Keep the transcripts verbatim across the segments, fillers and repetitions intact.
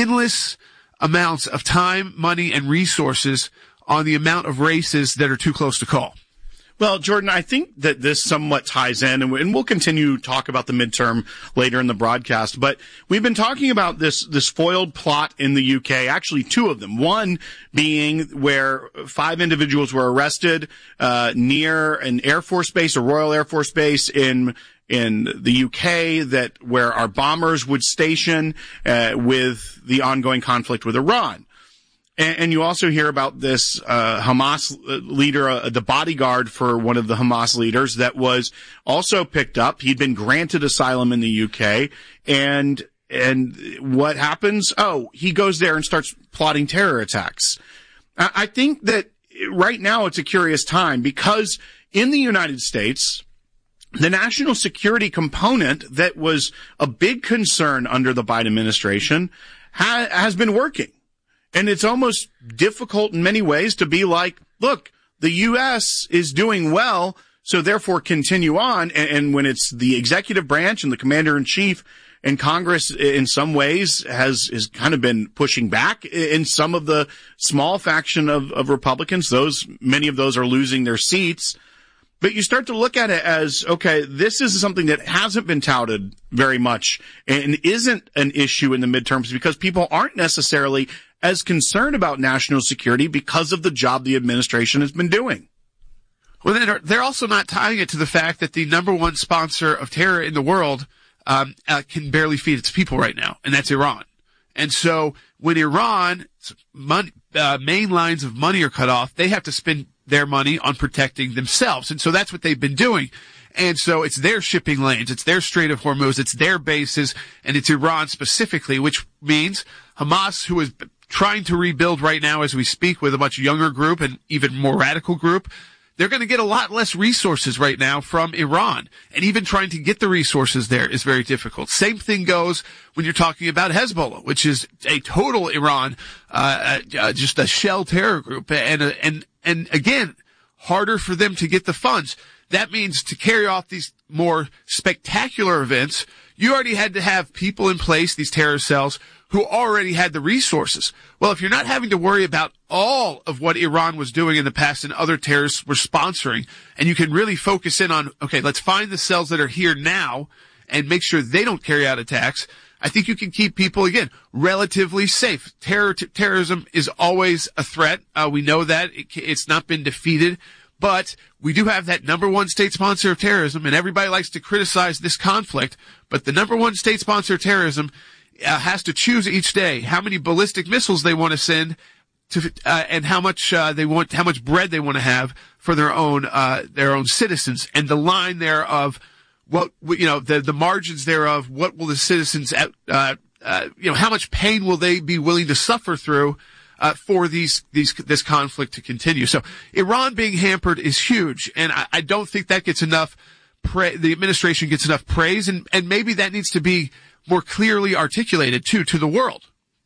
endless amounts of time, money, and resources on the amount of races that are too close to call. Well, Jordan, I think that this somewhat ties in, and we'll continue to talk about the midterm later in the broadcast, but we've been talking about this, this foiled plot in the U K, actually two of them. One being where five individuals were arrested, uh, near an Air Force base, a Royal Air Force base in in the U K, that where our bombers would station, uh, with the ongoing conflict with Iran. And, and you also hear about this uh Hamas leader, uh, the bodyguard for one of the Hamas leaders that was also picked up. He'd been granted asylum in the U K, and and what happens? Oh, he goes there and starts plotting terror attacks. I, I think that right now it's a curious time, because in the United States, the national security component that was a big concern under the Biden administration ha- has been working. And it's almost difficult in many ways to be like, look, the U S is doing well, so therefore continue on. And, and when it's the executive branch and the commander in chief and Congress in some ways has, has kind of been pushing back in some of the small faction of, of Republicans, those, many of those are losing their seats. But you start to look at it as, okay, this is something that hasn't been touted very much and isn't an issue in the midterms, because people aren't necessarily as concerned about national security because of the job the administration has been doing. Well, they're, they're also not tying it to the fact that the number one sponsor of terror in the world um, uh, can barely feed its people right now, and that's Iran. And so when Iran's money, uh, main lines of money are cut off, they have to spend their money on protecting themselves. And so that's what they've been doing. And so it's their shipping lanes, it's their Strait of Hormuz, it's their bases, and it's Iran specifically, which means Hamas, who is trying to rebuild right now as we speak with a much younger group and even more radical group, they're going to get a lot less resources right now from Iran. And even trying to get the resources there is very difficult. Same thing goes when you're talking about Hezbollah, which is a total Iran, uh, uh just a shell terror group. And, uh, and, and again, harder for them to get the funds. That means to carry off these more spectacular events, you already had to have people in place, these terror cells, who already had the resources. Well, if you're not having to worry about all of what Iran was doing in the past and other terrorists were sponsoring, and you can really focus in on, okay, let's find the cells that are here now and make sure they don't carry out attacks, I think you can keep people, again, relatively safe. Terror, t- terrorism is always a threat. Uh, we know that. It, it's not been defeated. But we do have that number one state sponsor of terrorism, and everybody likes to criticize this conflict. But the number one state sponsor of terrorism uh, has to choose each day how many ballistic missiles they want to send to, uh, and how much uh, they want, how much bread they want to have for their own uh, their own citizens. And the line there of what, you know, the the margins thereof, what will the citizens, uh, uh, you know, how much pain will they be willing to suffer through Uh, for these, these, this conflict to continue. So Iran being hampered is huge, and I, I don't think that gets enough pra- the administration gets enough praise, and, and maybe that needs to be more clearly articulated too, to the world.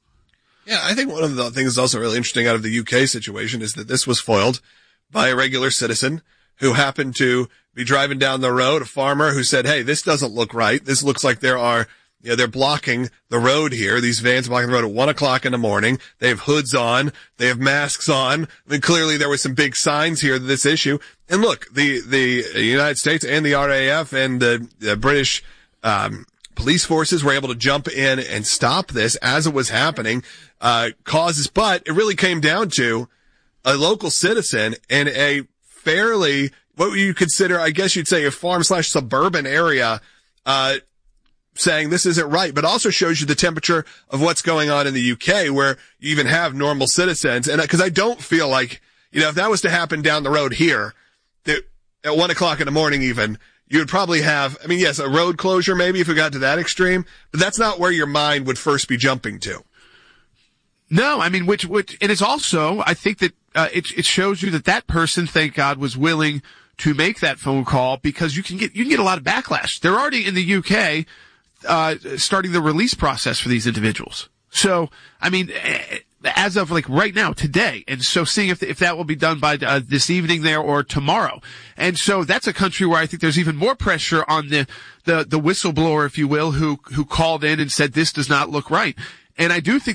Yeah, I think one of the things that's also really interesting out of the U K situation is that this was foiled by a regular citizen who happened to be driving down the road, a farmer who said, hey, this doesn't look right. This looks like there are You know, they're blocking the road here. These vans are blocking the road at one o'clock in the morning. They have hoods on. They have masks on. I mean, clearly there were some big signs here to this issue. And look, the, the United States and the R A F and the, the British, um, police forces were able to jump in and stop this as it was happening, uh, causes, but it really came down to a local citizen in a fairly, what you consider, I guess you'd say a farm slash suburban area, uh, saying this isn't right, but also shows you the temperature of what's going on in the U K, where you even have normal citizens. And because I don't feel like, you know, if that was to happen down the road here, that at one o'clock in the morning even, you would probably have, I mean, yes, a road closure maybe if it got to that extreme, but that's not where your mind would first be jumping to. No, I mean, which, which, and it's also, I think that, uh, it, it shows you that that person, thank God, was willing to make that phone call, because you can get, you can get a lot of backlash. They're already in the U K, uh, starting the release process for these individuals. So, I mean, as of like right now, today, and so seeing if if that will be done by uh, this evening there or tomorrow. And so that's a country where I think there's even more pressure on the the the whistleblower, if you will, who who called in and said this does not look right. And I do think